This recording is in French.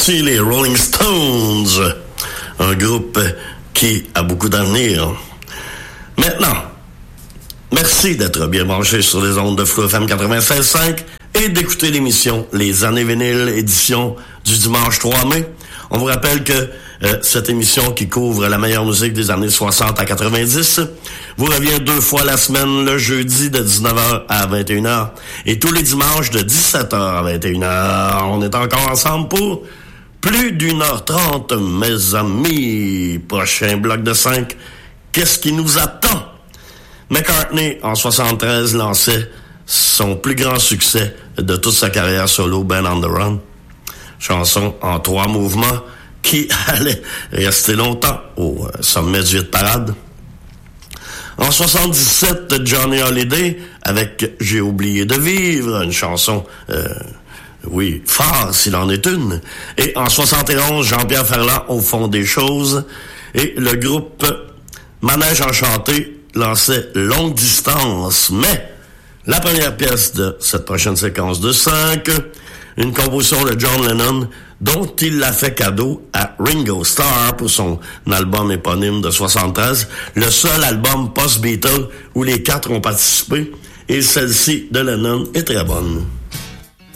Voici les Rolling Stones, un groupe qui a beaucoup d'avenir. Maintenant, merci d'être bien branché sur les ondes de Flu FM 96.5 et d'écouter l'émission Les Années Vinyles, édition du dimanche 3 mai. On vous rappelle que cette émission qui couvre la meilleure musique des années 60 à 90 vous revient 2 fois la semaine, le jeudi de 19h à 21h et tous les dimanches de 17h à 21h. On est encore ensemble pour plus d'1h30, mes amis. Prochain bloc de 5, qu'est-ce qui nous attend? McCartney, en 73, lançait son plus grand succès de toute sa carrière solo, Ben on the Run. Chanson en 3 mouvements qui allait rester longtemps au sommet du hit parade. En 77, Johnny Hallyday avec J'ai oublié de vivre, une chanson, phare s'il en est une. Et en 71, Jean-Pierre Ferland au fond des choses. Et le groupe Manège Enchanté lançait Longue Distance. Mais la première pièce de cette prochaine séquence de 5, une composition de John Lennon dont il l'a fait cadeau à Ringo Starr pour son album éponyme de 73, le seul album post-Beatles où les 4 ont participé, et celle-ci de Lennon est très bonne.